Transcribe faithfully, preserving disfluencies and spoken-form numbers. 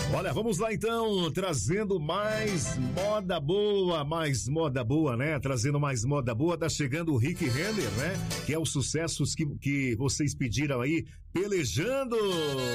Olha, vamos lá então, trazendo mais moda boa, mais moda boa, né? Trazendo mais moda boa, tá chegando o Rick Renner, né? Que é os sucessos que, que vocês pediram aí, pelejando.